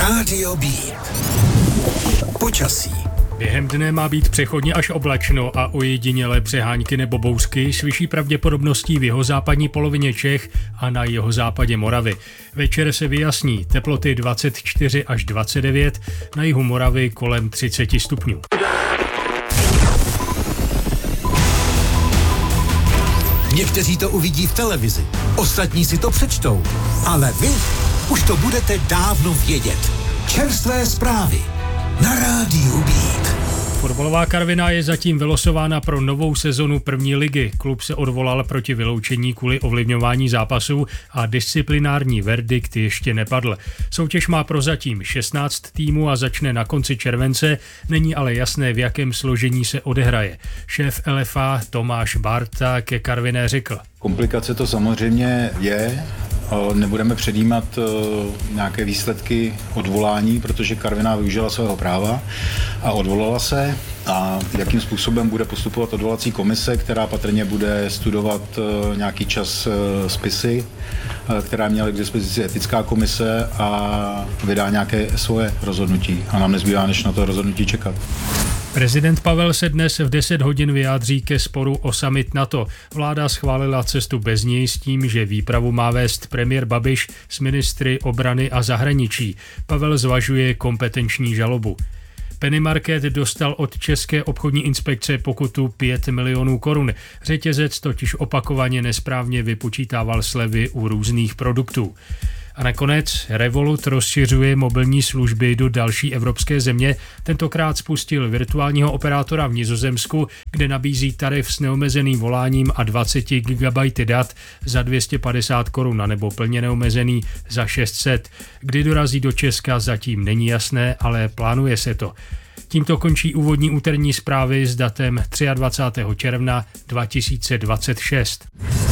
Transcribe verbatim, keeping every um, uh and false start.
Rádio B. Počasí. Během dne má být přechodně až oblačno a ojedinělé přehánky nebo bouřky s vyšší pravděpodobností v jihozápadní polovině Čech a na jihozápadě Moravy. Večer se vyjasní, teploty dvacet čtyři až dvacet devět, na jihu Moravy kolem třicet stupňů. Někteří to uvidí v televizi, ostatní si to přečtou, ale vy už to budete dávno vědět. Čerstvé zprávy na Rádiu Beat. Fotbalová Karviná je zatím vylosována pro novou sezonu první ligy. Klub se odvolal proti vyloučení kvůli ovlivňování zápasů a disciplinární verdikt ještě nepadl. Soutěž má prozatím šestnáct týmů a začne na konci července, není ale jasné, v jakém složení se odehraje. Šéf L F A Tomáš Bárta ke Karviné řekl. Komplikace to samozřejmě je. Nebudeme předjímat nějaké výsledky odvolání, protože Karviná využila svého práva a odvolala se. A jakým způsobem bude postupovat odvolací komise, která patrně bude studovat nějaký čas spisy, která měla k dispozici etická komise a vydá nějaké svoje rozhodnutí. A nám nezbývá, než na to rozhodnutí čekat. Prezident Pavel se dnes v deset hodin vyjádří ke sporu o summit NATO. Vláda schválila cestu bez něj s tím, že výpravu má vést premiér Babiš s ministry obrany a zahraničí. Pavel zvažuje kompetenční žalobu. Penny Market dostal od České obchodní inspekce pokutu pět milionů korun. Řetězec totiž opakovaně nesprávně vypočítával slevy u různých produktů. A nakonec Revolut rozšiřuje mobilní služby do další evropské země. Tentokrát spustil virtuálního operátora v Nizozemsku, kde nabízí tarif s neomezeným voláním a dvacet gigabajtů dat za dvě stě padesát korun, nebo plně neomezený za šest set. Kdy dorazí do Česka, zatím není jasné, ale plánuje se to. Tímto končí úvodní úterní zprávy s datem dvacátého třetího června dva tisíce dvacet šest.